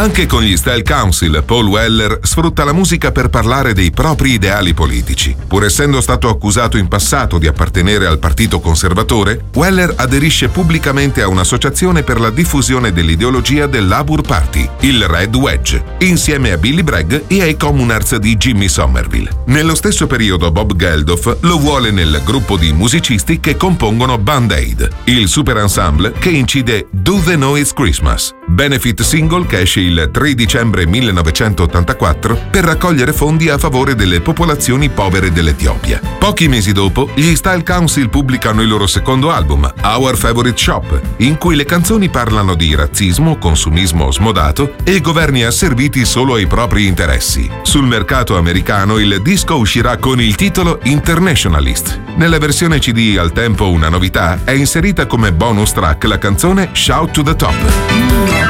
Anche con gli Style Council, Paul Weller sfrutta la musica per parlare dei propri ideali politici. Pur essendo stato accusato in passato di appartenere al Partito Conservatore, Weller aderisce pubblicamente a un'associazione per la diffusione dell'ideologia del Labour Party, il Red Wedge, insieme a Billy Bragg e ai Communards di Jimmy Somerville. Nello stesso periodo Bob Geldof lo vuole nel gruppo di musicisti che compongono Band Aid, il super ensemble che incide Do They Know It's Christmas, benefit single che esce il 3 dicembre 1984 per raccogliere fondi a favore delle popolazioni povere dell'Etiopia. Pochi mesi dopo, gli Style Council pubblicano il loro secondo album, Our Favorite Shop, in cui le canzoni parlano di razzismo, consumismo smodato e governi asserviti solo ai propri interessi. Sul mercato americano il disco uscirà con il titolo Internationalist. Nella versione CD, al tempo una novità, è inserita come bonus track la canzone Shout to the Top.